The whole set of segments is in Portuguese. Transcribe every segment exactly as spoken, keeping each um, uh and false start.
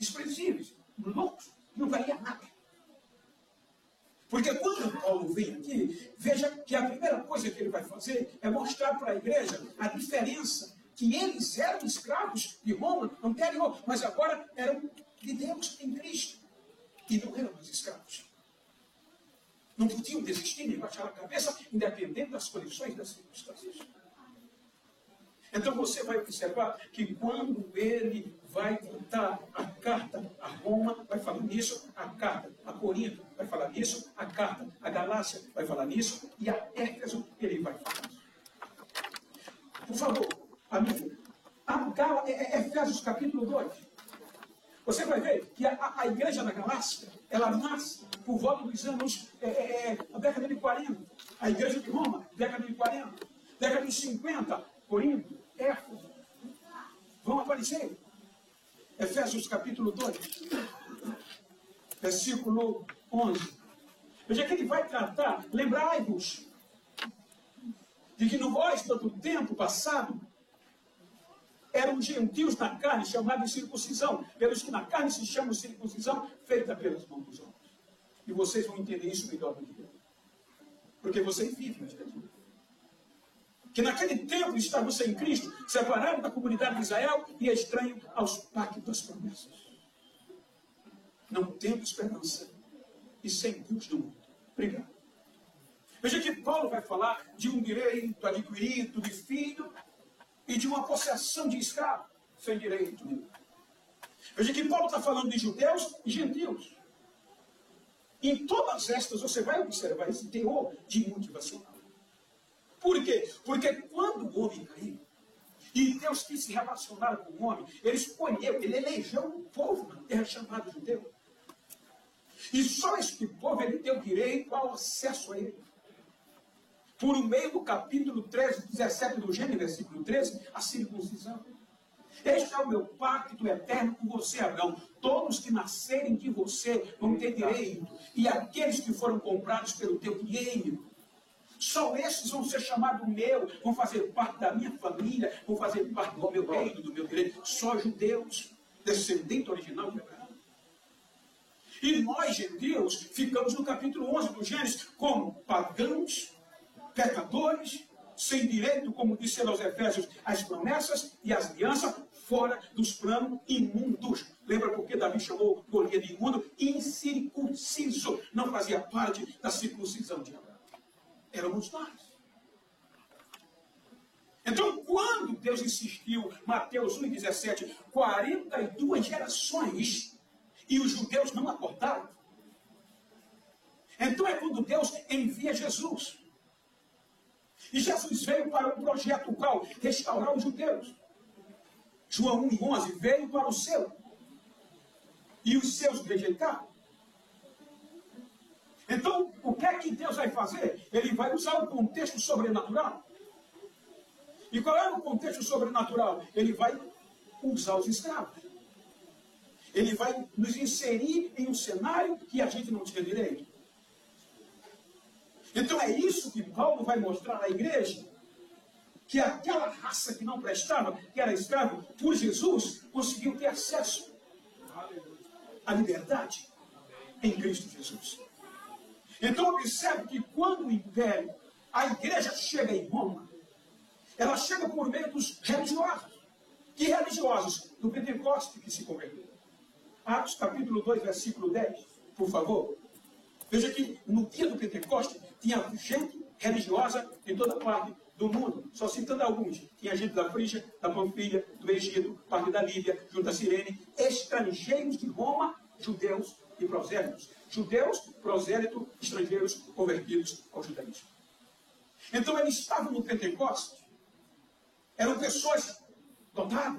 desprezíveis, loucos, não valia nada. Porque quando Paulo vem aqui, veja que a primeira coisa que ele vai fazer é mostrar para a igreja a diferença, que eles eram escravos de Roma anterior, mas agora eram de Deus em Cristo. E não eram mais escravos. Não podiam desistir nem baixar a cabeça, independente das condições, das circunstâncias. Então você vai observar que quando ele vai tratar a carta a Roma, vai falar nisso, a carta a Corinto vai falar nisso, a carta a Galácia vai falar nisso, e a Éfeso ele vai falar nisso. Por favor, amigo, a Gal- Efésios capítulo dois. Você vai ver que a, a igreja da Galácia, ela nasce por volta dos anos, é, é, a década de quarenta. A igreja de Roma, década de quarenta. Década de cinquenta, Corinto, Éfeso, vão aparecer. Efésios capítulo dois, versículo onze. Veja que ele vai tratar, lembrai-vos, de que no vós, todo o tempo passado, eram gentios na carne, chamados de circuncisão, pelos que na carne se chamam circuncisão, feita pelas mãos dos homens. E vocês vão entender isso melhor do que eu. Porque vocês vivem nesta vida. Que naquele tempo estavam sem Cristo, separados da comunidade de Israel e estranhos aos pactos das promessas. Não tendo esperança e sem Deus no mundo. Obrigado. Veja que Paulo vai falar de um direito adquirido de filho e de uma possessão de escravo sem direito nenhum. Veja que Paulo está falando de judeus e gentios. Em todas estas você vai observar esse teor de motivacional. Por quê? Porque quando o homem caiu, e Deus quis se relacionar com o homem, ele escolheu, ele elegeu um povo na terra chamado judeu. E só este povo ele deu direito ao acesso a ele. Por meio do capítulo treze, dezessete do Gênesis, versículo treze, a circuncisão. Este é o meu pacto eterno com você, Abraão. Todos que nascerem de você vão ter direito. E aqueles que foram comprados pelo teu dinheiro, só esses vão ser chamados meu, vão fazer parte da minha família, vão fazer parte do meu reino, do meu direito. Só judeus, descendente original de Abraão. E nós, gentios, ficamos no capítulo onze do Gênesis como pagãos, pecadores, sem direito, como disse aos Efésios, as promessas e as alianças, fora dos planos imundos. Lembra porque Davi chamou Golias de imundo? Incircunciso. Não fazia parte da circuncisão de Abraão. Éramos nós. Então, quando Deus insistiu, Mateus um, dezessete, quarenta e duas gerações, e os judeus não acordaram, então é quando Deus envia Jesus. E Jesus veio para um projeto qual? Restaurar os judeus. João um e onze veio para o seu. E os seus rejeitaram. Então, o que é que Deus vai fazer? Ele vai usar o contexto sobrenatural. E qual é o contexto sobrenatural? Ele vai usar os escravos. Ele vai nos inserir em um cenário que a gente não tinha direito. Então é isso que Paulo vai mostrar à igreja, que aquela raça que não prestava, que era escravo, por Jesus, conseguiu ter acesso à liberdade em Cristo Jesus. Então observe que quando o império, a igreja chega em Roma, ela chega por meio dos religiosos. Que religiosos? Do Pentecoste que se converteram. Atos capítulo dois, versículo dez, por favor. Veja que no dia do Pentecoste tinha gente religiosa em toda parte do mundo. Só citando alguns. Tinha gente da Frígia, da Panfilha, do Egito, parte da Líbia, junto a Cirene, estrangeiros de Roma, judeus e prosélitos. Judeus, prosélitos, estrangeiros convertidos ao judaísmo. Então eles estavam no Pentecoste. Eram pessoas dotadas.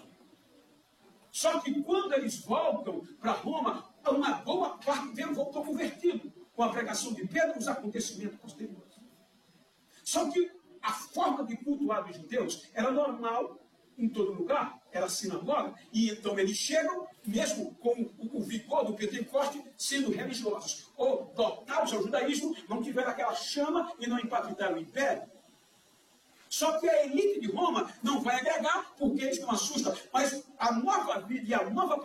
Só que quando eles voltam para Roma, uma boa parte deles voltou convertido com a pregação de Pedro e os acontecimentos posteriores. Só que a forma de cultuar dos judeus era normal em todo lugar, era sinagoga, e então eles chegam, mesmo com o vigor do Pentecoste, sendo religiosos, ou dotados ao judaísmo, não tiveram aquela chama e não impactaram o império. Só que a elite de Roma não vai agregar, porque eles não assustam, mas a nova vida e a nova